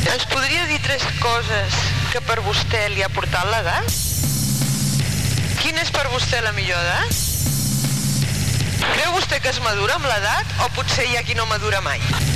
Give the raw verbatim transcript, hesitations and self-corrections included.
Ens podria dir tres coses que per vostè li ha portat l'edat? Quina és per vostè la millor edat? Creu vostè que es madura amb l'edat o potser hi ha qui no madura mai?